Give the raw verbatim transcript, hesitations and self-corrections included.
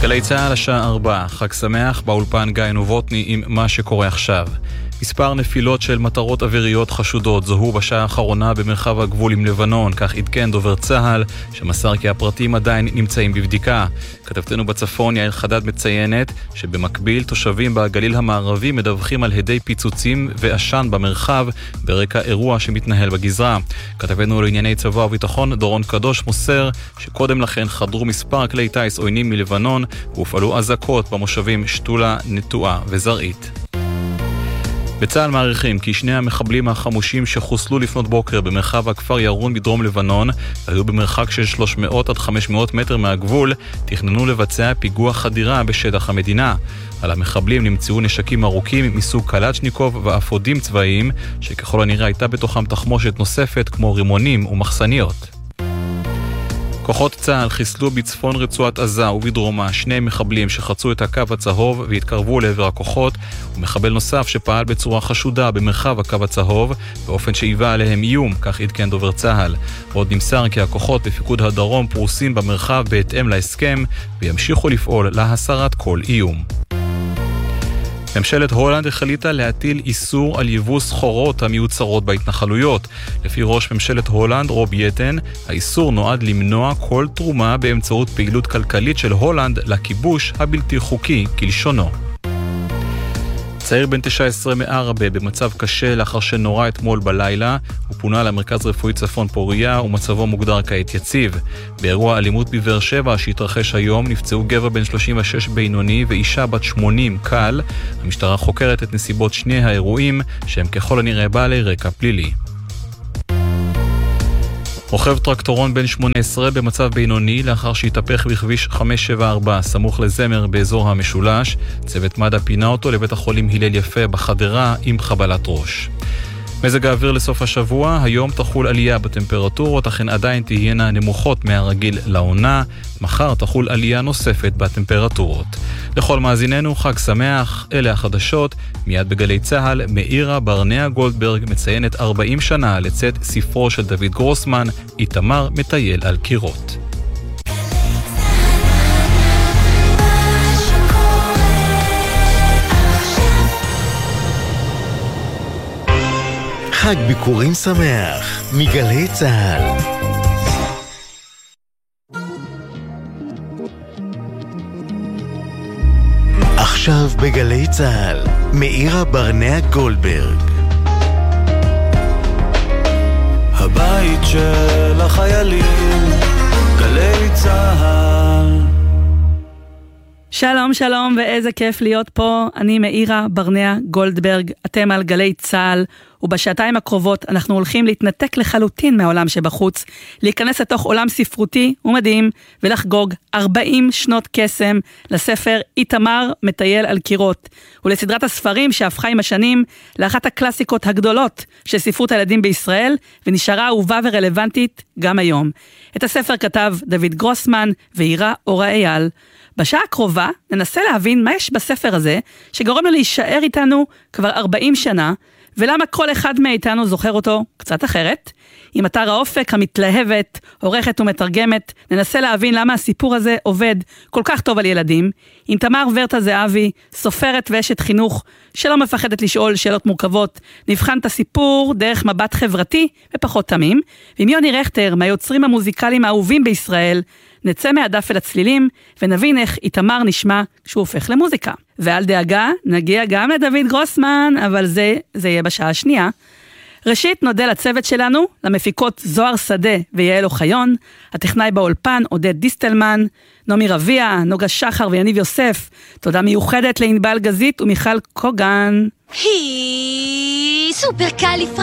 גלי צהל השעה ארבע, חג שמח, באולפן גיא נובוטני עם מה שקורה עכשיו. מספר נפילות של מטרות אוויריות חשודות זוהו בשעה האחרונה במרחב הגבול עם לבנון, כך עדכן דובר צהל, שמסר כי הפרטים עדיין נמצאים בבדיקה. כתבתנו בצפון יעל חדד מציינת שבמקביל תושבים בגליל המערבי מדווחים על הדי פיצוצים ועשן במרחב ברקע אירוע שמתנהל בגזרה. כתבנו לענייני צבא וביטחון דורון קדוש מוסר שקודם לכן חדרו מספר כלי טייס עוינים מלבנון והופעלו אזעקות במושבים שתולה, נטועה וזרעית. בצה"ל מעריכים כי שני המחבלים החמושים שחוסלו לפנות בוקר במרחב הכפר ירון בדרום לבנון היו במרחק של שלוש מאות עד חמש מאות מטר מהגבול, תכננו לבצע פיגוע חדירה בשטח המדינה. על המחבלים נמצאו נשקים ארוכים מסוג קלצ'ניקוב ואפודים צבאיים, שככל הנראה הייתה בתוכם תחמושת נוספת כמו רימונים ומחסניות. כוחות צה"ל חיסלו בצפון רצועת עזה ובדרומה שני מחבלים שחצו את הקו הצהוב והתקרבו לעבר הכוחות, ומחבל נוסף שפעל בצורה חשודה במרחב הקו הצהוב באופן שהיווה עליהם איום, כך עדכן דובר צה"ל. עוד נמסר כי הכוחות בפיקוד הדרום פרוסים במרחב בהתאם להסכם וימשיכו לפעול להסרת כל איום. ממשלת הולנד החליטה להטיל איסור על יבוא סחורות המיוצרות בהתנחלויות. לפי ראש ממשלת הולנד, רוב יטן, האיסור נועד למנוע כל תרומה באמצעות פעילות כלכלית של הולנד לכיבוש הבלתי חוקי כלשונו. צעיר בן תשע עשרה מערבה במצב קשה לאחר שנורא אתמול בלילה, הוא פונה למרכז רפואי צפון פוריה ומצבו מוגדר כעת יציב. באירוע אלימות בבאר שבע שהתרחש היום נפצעו גבר בן שלושים ושש בינוני ואישה בת שמונים קל. המשטרה חוקרת את נסיבות שני האירועים שהם ככל הנראה בעלי רקע פלילי. רוכב טרקטורון בן שמונה עשרה במצב בינוני לאחר שהתהפך בכביש חמש שבע ארבע סמוך לזמר באזור המשולש. צוות מד"א פינה אותו לבית החולים הלל יפה בחדרה עם חבלת ראש. מזג האוויר לסוף השבוע, היום תחול עלייה בטמפרטורות, אכן עדיין תהיינה נמוכות מהרגיל לעונה. מחר תחול עלייה נוספת בטמפרטורות. לכל מאזיננו חג שמח, אלה החדשות. מיד בגלי צהל, מאירה ברנע גולדברג מציינת ארבעים שנה לצאת ספרו של דוד גרוסמן, איתמר מטייל על קירות. חג ביקורים שמח מגלי צהל. עכשיו בגלי צהל, מאירה ברנע גולדברג. הבית של החיילים, גלי צהל. שלום שלום ואיזה כיף להיות פה, אני מאירה ברנע גולדברג, אתם על גלי צהל, ובשעתיים הקרובות אנחנו הולכים להתנתק לחלוטין מהעולם שבחוץ, להיכנס לתוך עולם ספרותי ומדהים ולחגוג ארבעים שנות קסם לספר איתמר מטייל על קירות, ולסדרת הספרים שהפכה עם השנים לאחת הקלאסיקות הגדולות של ספרות הילדים בישראל, ונשארה אהובה ורלוונטית גם היום. את הספר כתב דוד גרוסמן והירה אורה אייל. בשעה הקרובה ננסה להבין מה יש בספר הזה שגורם לו להישאר איתנו כבר ארבעים שנה, ולמה כל אחד מאיתנו זוכר אותו קצת אחרת. עם אתר האופק המתלהבת, עורכת ומתרגמת, ננסה להבין למה הסיפור הזה עובד כל כך טוב על ילדים. עם תמר ורטה זהבי, סופרת ואשת חינוך שלא מפחדת לשאול שאלות מורכבות, נבחן את הסיפור דרך מבט חברתי ופחות תמים. ועם יוני רכטר, מהיוצרים המוזיקליים האהובים בישראל, נצא מהדף אל הצלילים ונבין איך איתמר נשמע כשהוא הופך למוזיקה. ועל דאגה, נגיע גם לדוד גרוסמן, אבל זה, זה יהיה בשעה השנייה. ראשית נודה לצוות שלנו, למפיקות זוהר שדה ויעל אוחיון, הטכנאי באולפן עודד דיסטלמן, נעמי רביע, נוגה שחר ויניב יוסף. תודה מיוחדת לענבל גזית ומיכל קוגן. היא סופר קליפרג'יסטיקלית